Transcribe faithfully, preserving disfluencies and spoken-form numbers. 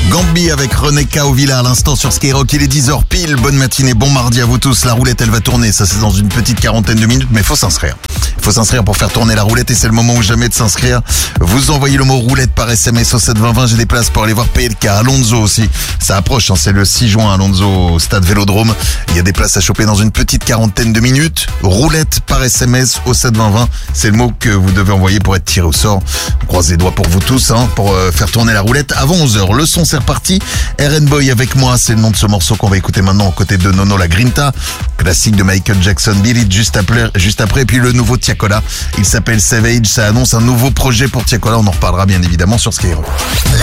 Gambi avec René Kaovilla à l'instant sur Skyrock. Il est dix heures pile. Bonne matinée, bon mardi à vous tous. La roulette, elle va tourner. Ça, c'est dans une petite quarantaine de minutes, mais il faut s'inscrire. Il faut s'inscrire pour faire tourner la roulette et c'est le moment ou jamais de s'inscrire. Vous envoyez le mot roulette par S M S au sept vingt vingt. J'ai des places pour aller voir P L K. Alonso aussi. Ça approche, hein, c'est le six juin, Alonso au stade Vélodrome. Il y a des places à choper dans une petite quarantaine de minutes. Roulette par S M S au sept vingt vingt. C'est le mot que vous devez envoyer pour être tiré au sort. On croise les doigts pour vous tous, hein, pour euh, faire tourner la roulette avant onze heures. Le son, c'est reparti. R and Boy avec moi, c'est le nom de ce morceau qu'on va écouter maintenant aux côtés de Nono La Grinta. Classique de Michael Jackson, Beat It juste après, juste après. Et puis le nouveau Tiakola, il s'appelle Savage. Ça annonce un nouveau projet pour Tiakola. On en reparlera bien évidemment sur Skyrock.